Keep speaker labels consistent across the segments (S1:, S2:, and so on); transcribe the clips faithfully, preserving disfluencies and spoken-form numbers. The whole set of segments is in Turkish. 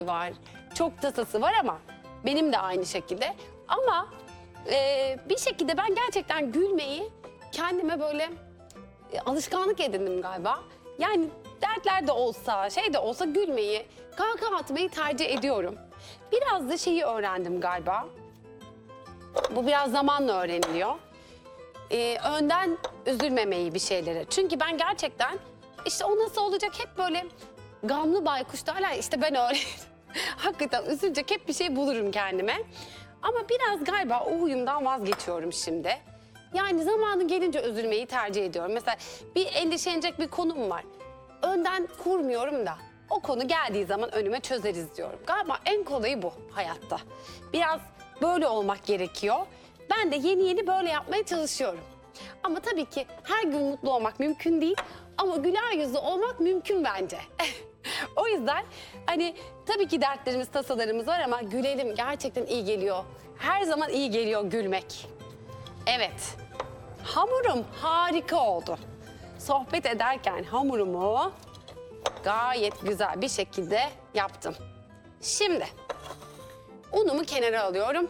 S1: var, çok tasası var ama benim de aynı şekilde. Ama e, bir şekilde ben gerçekten gülmeyi kendime böyle e, alışkanlık edindim galiba. Yani dertler de olsa, şey de olsa gülmeyi, kahkaha atmayı tercih ediyorum. Biraz da şeyi öğrendim galiba. Bu biraz zamanla öğreniliyor. Ee, önden üzülmemeyi bir şeylere. Çünkü ben gerçekten işte o nasıl olacak hep böyle gamlı baykuş derler. İşte ben öyle hakikaten üzülecek hep bir şey bulurum kendime. Ama biraz galiba o huyumdan vazgeçiyorum şimdi. Yani zamanı gelince üzülmeyi tercih ediyorum. Mesela bir endişelenecek bir konum var. Önden kurmuyorum da o konu geldiği zaman önüme çözeriz diyorum. Galiba en kolayı bu hayatta. Biraz böyle olmak gerekiyor. Ben de yeni yeni böyle yapmaya çalışıyorum. Ama tabii ki her gün mutlu olmak mümkün değil. Ama güler yüzlü olmak mümkün bence. O yüzden hani tabii ki dertlerimiz, tasalarımız var ama gülelim, gerçekten iyi geliyor. Her zaman iyi geliyor gülmek. Evet, hamurum harika oldu. Sohbet ederken hamurumu gayet güzel bir şekilde yaptım. Şimdi unumu kenara alıyorum.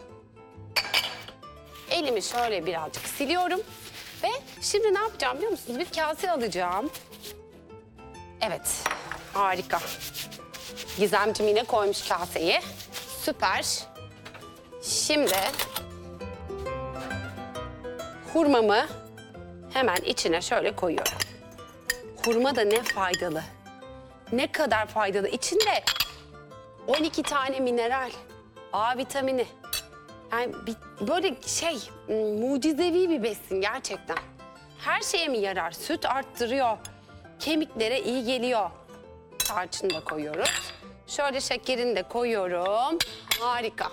S1: Elimi şöyle birazcık siliyorum. Ve şimdi ne yapacağım biliyor musunuz? Bir kase alacağım. Evet, harika. Gizemciğim yine koymuş kaseyi. Süper. Şimdi hurmamı hemen içine şöyle koyuyorum. Hurma da ne faydalı. Ne kadar faydalı. İçinde on iki tane mineral, A vitamini. Yani bir, böyle şey, mucizevi bir besin gerçekten. Her şeye mi yarar? Süt arttırıyor, kemiklere iyi geliyor. Tarçını da koyuyoruz. Şöyle şekerini de koyuyorum. Harika.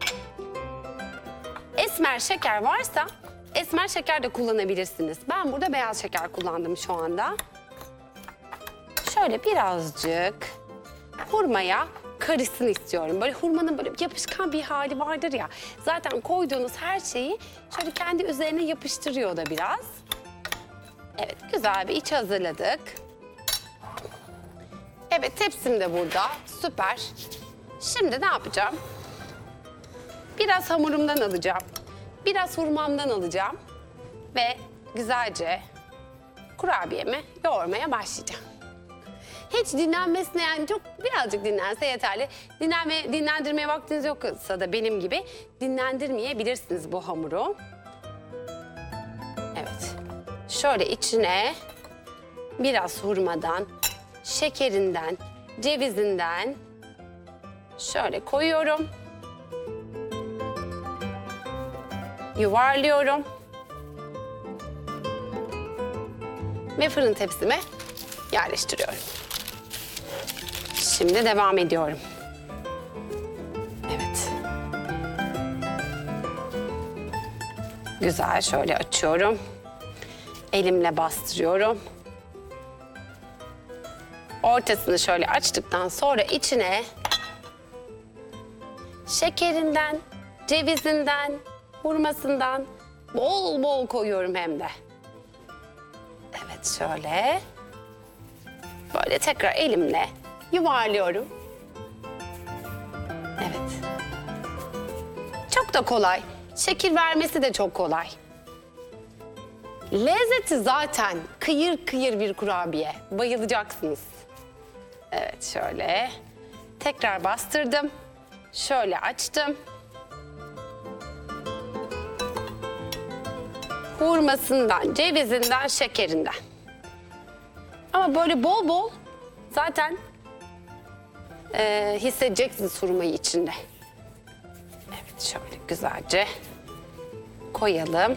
S1: Esmer şeker varsa esmer şeker de kullanabilirsiniz. Ben burada beyaz şeker kullandım şu anda. Şöyle birazcık hurmaya karışsın istiyorum. Böyle hurmanın böyle yapışkan bir hali vardır ya. Zaten koyduğunuz her şeyi şöyle kendi üzerine yapıştırıyor da biraz. Evet, güzel bir iç hazırladık. Evet, tepsim de burada. Süper. Şimdi ne yapacağım? Biraz hamurumdan alacağım. Biraz hurmamdan alacağım. Ve güzelce kurabiyemi yoğurmaya başlayacağım. Hiç dinlenmesine, yani çok birazcık dinlense yeterli. Dinlenme, dinlendirmeye vaktiniz yoksa da benim gibi dinlendirmeyebilirsiniz bu hamuru. Evet. Şöyle içine biraz hurmadan, şekerinden, cevizinden şöyle koyuyorum. Yuvarlıyorum. Ve fırın tepsime yerleştiriyorum. Şimdi devam ediyorum. Evet. Güzel, şöyle açıyorum. Elimle bastırıyorum. Ortasını şöyle açtıktan sonra içine şekerinden, cevizinden, hurmasından bol bol koyuyorum hem de. Evet, şöyle. Böyle tekrar elimle yuvarlıyorum. Evet. Çok da kolay. Şekil vermesi de çok kolay. Lezzeti zaten kıyır kıyır bir kurabiye. Bayılacaksınız. Evet, şöyle. Tekrar bastırdım. Şöyle açtım. Hurmasından, cevizinden, şekerinden. Ama böyle bol bol zaten e, hissedeceksiniz hurmayı içinde. Evet, şöyle güzelce koyalım.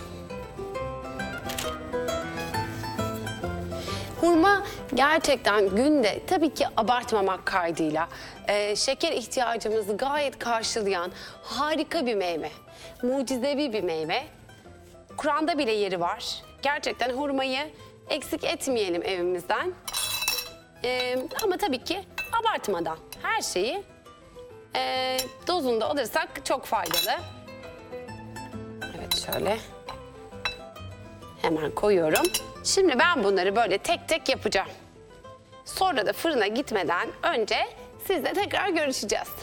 S1: Hurma gerçekten günde tabii ki abartmamak kaydıyla e, şeker ihtiyacımızı gayet karşılayan harika bir meyve. Mucizevi bir meyve. Kur'an'da bile yeri var. Gerçekten hurmayı eksik etmeyelim evimizden. Ee, ama tabii ki abartmadan her şeyi e, dozunda alırsak çok faydalı. Evet, şöyle hemen koyuyorum. Şimdi ben bunları böyle tek tek yapacağım. Sonra da fırına gitmeden önce Sizle tekrar görüşeceğiz.